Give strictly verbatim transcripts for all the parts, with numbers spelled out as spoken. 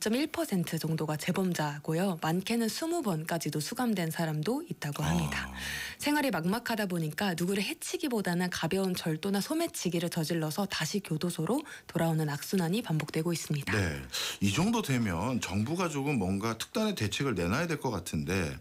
이 점 일 퍼센트 정도가 재범자고요. 많게는 이십 번까지도 수감된 사람도 있다고 합니다. 아. 생활이 막막하다 보니까 누구를 해치기보다는 가벼운 절도나 소매치기를 저질러서 다시 교도소로 돌아오는 악순환이 반복되고 있습니다. 네, 이 정도 되면 정부가 조금 뭔가 특단의 대책을 내놔야 될 것 같은데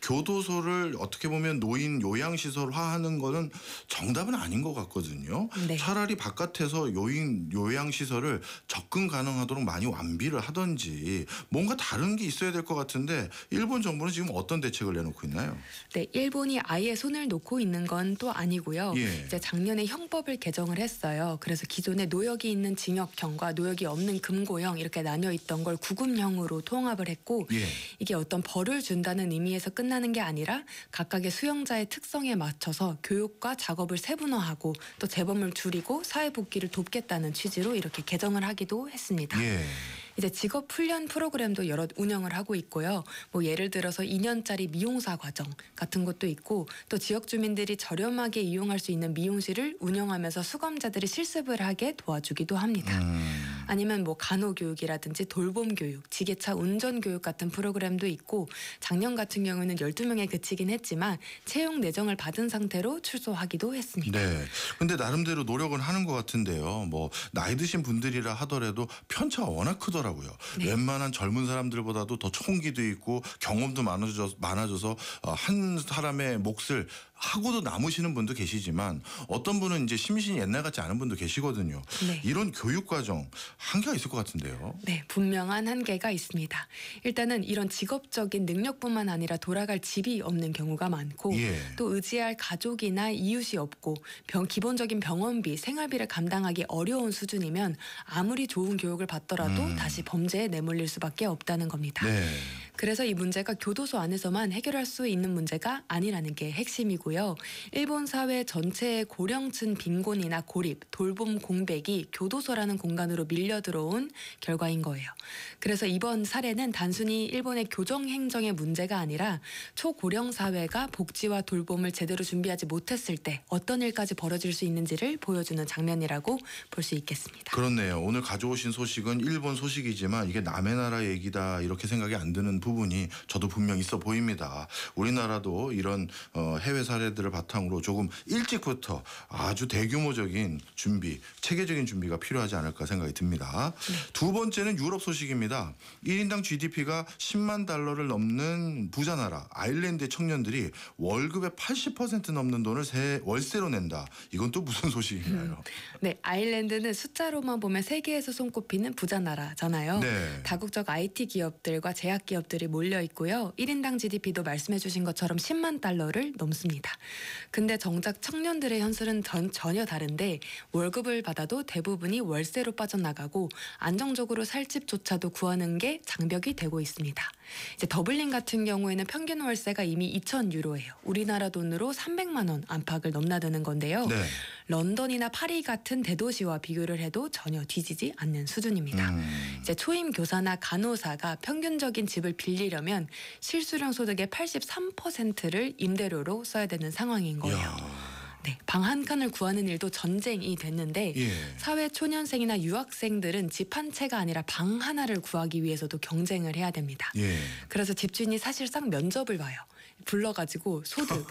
교도소를 어떻게 보면 노인 요양시설화하는 거는 정답은 아닌 것 같거든요. 네. 차라리 바깥에서 요인 요양시설을 접근 가능하도록 많이 완비를 하든지 뭔가 다른 게 있어야 될 것 같은데 일본 정부는 지금 어떤 대책을 내놓고 있나요? 네, 일본이 아예 손을 놓고 있는 건 또 아니고요. 예. 이제 작년에 형법을 개정을 했어요. 그래서 기존에 노역이 있는 징역형과 노역이 없는 금고형 이렇게 나뉘어 있던 걸 구금형으로 통합을 했고 예. 이게 어떤 벌을 준다는 의미에서 끝나는 게 아니라 각각의 수용자의 특성에 맞춰서 교육과 작업을 세분화하고 또 재범을 줄이고 사회 복귀를 돕겠다는 취지로 이렇게 개정을 하기도 했습니다. 예. 이제 직업 훈련 프로그램도 여러 운영을 하고 있고요. 뭐 예를 들어서 이 년짜리 미용사 과정 같은 것도 있고 또 지역 주민들이 저렴하게 이용할 수 있는 미용실을 운영하면서 수감자들이 실습을 하게 도와주기도 합니다. 음. 아니면 뭐 간호교육이라든지 돌봄교육, 지게차 운전교육 같은 프로그램도 있고 작년 같은 경우에는 열두 명에 그치긴 했지만 채용 내정을 받은 상태로 출소하기도 했습니다. 네. 근데 나름대로 노력은 하는 것 같은데요. 뭐 나이 드신 분들이라 하더라도 편차가 워낙 크더라고요. 네. 웬만한 젊은 사람들보다도 더 총기도 있고 경험도 많아져서, 많아져서 한 사람의 몫을 하고도 남으시는 분도 계시지만 어떤 분은 이제 심신이 옛날 같지 않은 분도 계시거든요. 네. 이런 교육 과정 한계가 있을 것 같은데요. 네, 분명한 한계가 있습니다. 일단은 이런 직업적인 능력뿐만 아니라 돌아갈 집이 없는 경우가 많고 예. 또 의지할 가족이나 이웃이 없고 병, 기본적인 병원비, 생활비를 감당하기 어려운 수준이면 아무리 좋은 교육을 받더라도 음. 다시 범죄에 내몰릴 수밖에 없다는 겁니다. 네. 그래서 이 문제가 교도소 안에서만 해결할 수 있는 문제가 아니라는 게 핵심이고요. 일본 사회 전체의 고령층 빈곤이나 고립, 돌봄 공백이 교도소라는 공간으로 밀려 들어온 결과인 거예요. 그래서 이번 사례는 단순히 일본의 교정 행정의 문제가 아니라 초고령 사회가 복지와 돌봄을 제대로 준비하지 못했을 때 어떤 일까지 벌어질 수 있는지를 보여주는 장면이라고 볼 수 있겠습니다. 그렇네요. 오늘 가져오신 소식은 일본 소식이지만 이게 남의 나라 얘기다 이렇게 생각이 안 드는 부분이 저도 분명 있어 보입니다. 우리나라도 이런 해외 사례들을 바탕으로 조금 일찍부터 아주 대규모적인 준비, 체계적인 준비가 필요하지 않을까 생각이 듭니다. 네. 두 번째는 유럽 소식입니다. 일 인당 지디피가 십만 달러를 넘는 부자 나라 아일랜드의 청년들이 월급의 팔십 퍼센트 넘는 돈을 세, 월세로 낸다. 이건 또 무슨 소식인가요? 음. 네, 아일랜드는 숫자로만 보면 세계에서 손꼽히는 부자 나라잖아요. 네. 다국적 아이티 기업들과 제약 기업들이 몰려 있고요. 일 인당 지디피도 말씀해 주신 것처럼 십만 달러를 넘습니다. 근데 정작 청년들의 현실은 전, 전혀 다른데 월급을 받아도 대부분이 월세로 빠져나가고 안정적으로 살 집조차도 구하는 게 장벽이 되고 있습니다. 이제 더블린 같은 경우에는 평균 월세가 이미 이천 유로예요. 우리나라 돈으로 삼백만 원 안팎을 넘나드는 건데요. 네. 런던이나 파리 같은 대도시와 비교를 해도 전혀 뒤지지 않는 수준입니다. 음. 이제 초임 교사나 간호사가 평균적인 집을 빌리려면 실수령 소득의 팔십삼 퍼센트를 임대료로 써야 되는 상황인 거예요. 이야. 네, 방 한 칸을 구하는 일도 전쟁이 됐는데 예. 사회 초년생이나 유학생들은 집 한 채가 아니라 방 하나를 구하기 위해서도 경쟁을 해야 됩니다. 예. 그래서 집주인이 사실상 면접을 봐요. 불러가지고 소득,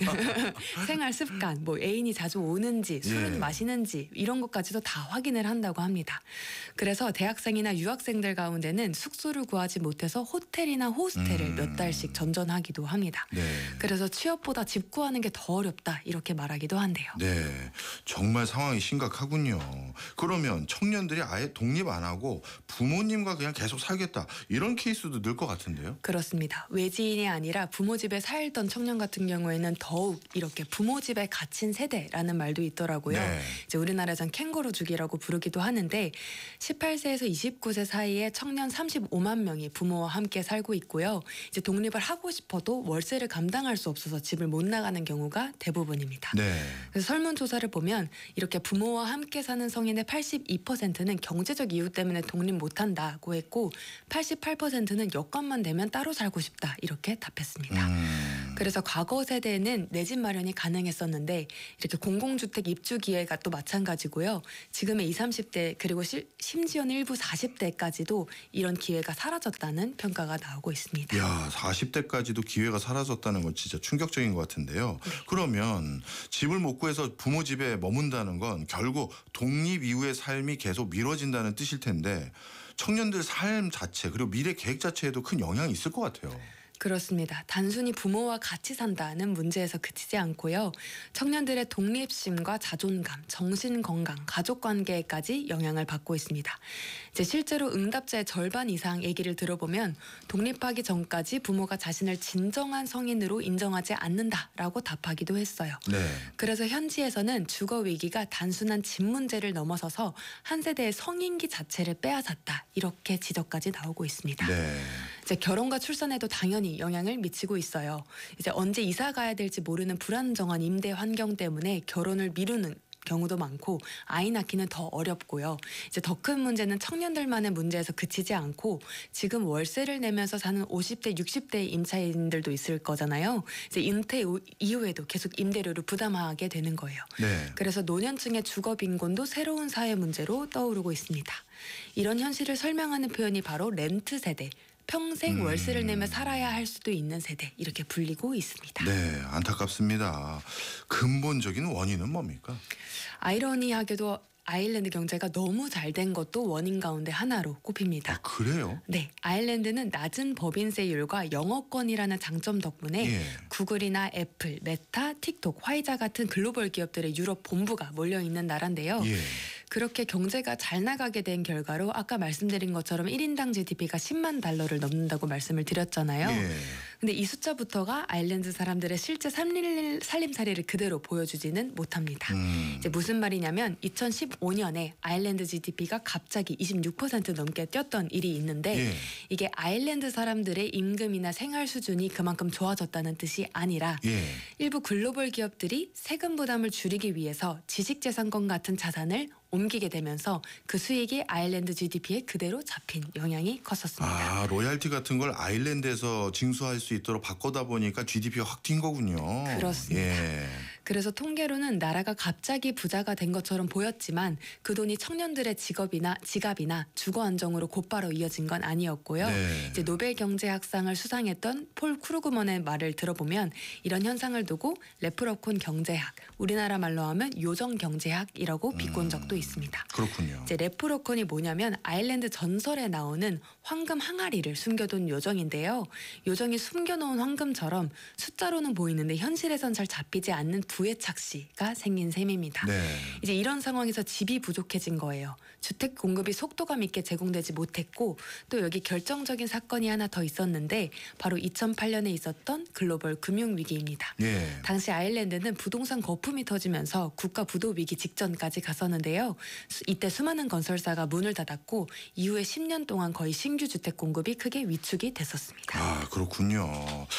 생활 습관, 뭐 애인이 자주 오는지, 술은 예. 마시는지 이런 것까지도 다 확인을 한다고 합니다. 그래서 대학생이나 유학생들 가운데는 숙소를 구하지 못해서 호텔이나 호스텔을 음. 몇 달씩 전전하기도 합니다. 네. 그래서 취업보다 집 구하는 게 더 어렵다 이렇게 말하기도 한대요. 네, 정말 상황이 심각하군요. 그러면 청년들이 아예 독립 안 하고 부모님과 그냥 계속 살겠다 이런 케이스도 늘 것 같은데요. 그렇습니다. 외지인이 아니라 부모 집에 살던 청년 같은 경우에는 더욱 이렇게 부모 집에 갇힌 세대라는 말도 있더라고요. 네. 이제 우리나라에선 캥거루족이라고 부르기도 하는데 십팔 세에서 이십구 세 사이에 청년 삼십오만 명이 부모와 함께 살고 있고요. 이제 독립을 하고 싶어도 월세를 감당할 수 없어서 집을 못 나가는 경우가 대부분입니다. 네. 그래서 설문조사를 보면 이렇게 부모와 함께 사는 성인의 팔십이 퍼센트는 경제적 이유 때문에 독립 못한다고 했고 팔십팔 퍼센트는 여건만 되면 따로 살고 싶다 이렇게 답했습니다. 음. 그래서 과거 세대에는 내 집 마련이 가능했었는데 이렇게 공공주택 입주 기회가 또 마찬가지고요. 지금의 이십, 삼십 대 그리고 실, 심지어는 일부 사십 대까지도 이런 기회가 사라졌다는 평가가 나오고 있습니다. 야, 사십 대까지도 기회가 사라졌다는 건 진짜 충격적인 것 같은데요. 네. 그러면 집을 못 구해서 부모 집에 머문다는 건 결국 독립 이후의 삶이 계속 미뤄진다는 뜻일 텐데 청년들 삶 자체 그리고 미래 계획 자체에도 큰 영향이 있을 것 같아요. 그렇습니다. 단순히 부모와 같이 산다는 문제에서 그치지 않고요. 청년들의 독립심과 자존감, 정신건강, 가족관계에까지 영향을 받고 있습니다. 이제 실제로 응답자의 절반 이상 얘기를 들어보면 독립하기 전까지 부모가 자신을 진정한 성인으로 인정하지 않는다라고 답하기도 했어요. 네. 그래서 현지에서는 주거 위기가 단순한 집 문제를 넘어서서 한 세대의 성인기 자체를 빼앗았다. 이렇게 지적까지 나오고 있습니다. 네. 이제 결혼과 출산에도 당연히 영향을 미치고 있어요. 이제 언제 이사 가야 될지 모르는 불안정한 임대 환경 때문에 결혼을 미루는 경우도 많고 아이 낳기는 더 어렵고요. 이제 더 큰 문제는 청년들만의 문제에서 그치지 않고 지금 월세를 내면서 사는 오십 대, 육십 대 임차인들도 있을 거잖아요. 이제 은퇴 이후에도 계속 임대료를 부담하게 되는 거예요. 네. 그래서 노년층의 주거 빈곤도 새로운 사회 문제로 떠오르고 있습니다. 이런 현실을 설명하는 표현이 바로 렌트 세대. 평생 음. 월세를 내며 살아야 할 수도 있는 세대 이렇게 불리고 있습니다. 네, 안타깝습니다. 근본적인 원인은 뭡니까? 아이러니하게도 아일랜드 경제가 너무 잘 된 것도 원인 가운데 하나로 꼽힙니다. 아, 그래요? 네, 아일랜드는 낮은 법인세율과 영어권이라는 장점 덕분에 예. 구글이나 애플, 메타, 틱톡, 화이자 같은 글로벌 기업들의 유럽 본부가 몰려있는 나라인데요. 예. 그렇게 경제가 잘 나가게 된 결과로 아까 말씀드린 것처럼 일 인당 지디피가 십만 달러를 넘는다고 말씀을 드렸잖아요. 예. 근데 이 숫자부터가 아일랜드 사람들의 실제 살림, 살림살이를 그대로 보여주지는 못합니다. 음. 이제 무슨 말이냐면 이천십오 년에 아일랜드 지디피가 갑자기 이십육 퍼센트 넘게 뛰었던 일이 있는데 예. 이게 아일랜드 사람들의 임금이나 생활 수준이 그만큼 좋아졌다는 뜻이 아니라 예. 일부 글로벌 기업들이 세금 부담을 줄이기 위해서 지식재산권 같은 자산을 옮기게 되면서 그 수익이 아일랜드 지디피에 그대로 잡힌 영향이 컸었습니다. 아, 로얄티 같은 걸 아일랜드에서 징수할 수 있도록 바꿔다 보니까 지디피가 확 뛴 거군요. 그렇습니다. 예. 그래서 통계로는 나라가 갑자기 부자가 된 것처럼 보였지만 그 돈이 청년들의 직업이나 지갑이나 주거 안정으로 곧바로 이어진 건 아니었고요. 네. 이제 노벨 경제학상을 수상했던 폴 크루그먼의 말을 들어보면 이런 현상을 두고 레프로콘 경제학, 우리나라 말로 하면 요정 경제학이라고 비꼰 적도 있습니다. 그렇군요. 이제 레프로콘이 뭐냐면 아일랜드 전설에 나오는 황금 항아리를 숨겨둔 요정인데요. 요정이 숨겨놓은 황금처럼 숫자로는 보이는데 현실에선 잘 잡히지 않는 부의 착시가 생긴 셈입니다. 네. 이제 이런 상황에서 집이 부족해진 거예요. 주택 공급이 속도감 있게 제공되지 못했고 또 여기 결정적인 사건이 하나 더 있었는데 바로 이천팔 년에 있었던 글로벌 금융위기입니다. 예. 당시 아일랜드는 부동산 거품이 터지면서 국가 부도 위기 직전까지 갔었는데요. 수- 이때 수많은 건설사가 문을 닫았고 이후에 십 년 동안 거의 신규 주택 공급이 크게 위축이 됐었습니다. 아, 그렇군요.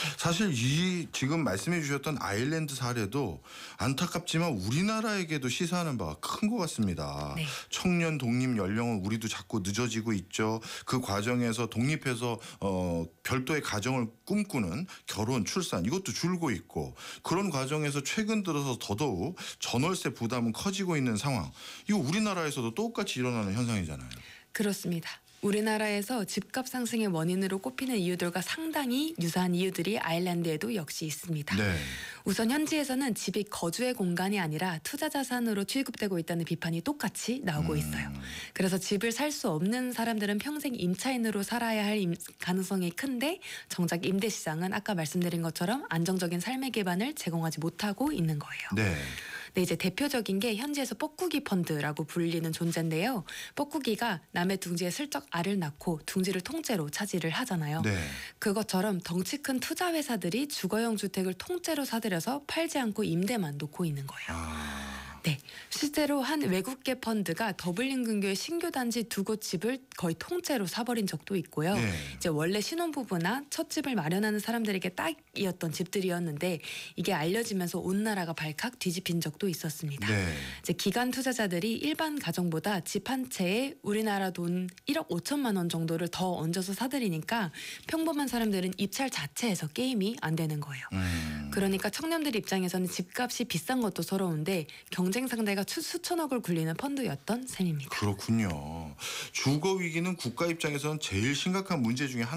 사실 이 지금 말씀해 주셨던 아일랜드 사례도 안타깝지만 우리나라에게도 시사하는 바가 큰 것 같습니다. 네. 청년 독립 연령은 우리도 자꾸 늦어지고 있죠. 그 과정에서 독립해서 어, 별도의 가정을 꿈꾸는 결혼, 출산 이것도 줄고 있고 그런 과정에서 최근 들어서 더더욱 전월세 부담은 커지고 있는 상황. 이거 우리나라에서도 똑같이 일어나는 현상이잖아요. 그렇습니다. 우리나라에서 집값 상승의 원인으로 꼽히는 이유들과 상당히 유사한 이유들이 아일랜드에도 역시 있습니다. 네. 우선 현지에서는 집이 거주의 공간이 아니라 투자 자산으로 취급되고 있다는 비판이 똑같이 나오고 있어요. 그래서 집을 살 수 없는 사람들은 평생 임차인으로 살아야 할 임- 가능성이 큰데 정작 임대 시장은 아까 말씀드린 것처럼 안정적인 삶의 기반을 제공하지 못하고 있는 거예요. 네. 네, 이제 대표적인 게 현지에서 뻐꾸기 펀드라고 불리는 존재인데요. 뻐꾸기가 남의 둥지에 슬쩍 알을 낳고 둥지를 통째로 차지를 하잖아요. 네. 그것처럼 덩치 큰 투자 회사들이 주거용 주택을 통째로 사들여서 팔지 않고 임대만 놓고 있는 거예요. 아. 네, 네, 실제로 한 외국계 펀드가 더블린 근교의 신규 단지 두 곳 집을 거의 통째로 사버린 적도 있고요. 네. 이제 원래 신혼부부나 첫 집을 마련하는 사람들에게 딱이었던 집들이었는데 이게 알려지면서 온 나라가 발칵 뒤집힌 적도 있었습니다. 네. 이제 기관 투자자들이 일반 가정보다 집 한 채에 우리나라 돈 일억 오천만 원 정도를 더 얹어서 사들이니까 평범한 사람들은 입찰 자체에서 게임이 안 되는 거예요. 음. 그러니까 청년들 입장에서는 집값이 비싼 것도 서러운데 경쟁 상대가 수, 수천억을 굴리는 펀드였던 셈입니다. 그렇군요. 주거 위기는 국가 입장에서는 제일 심각한 문제 중에 하나.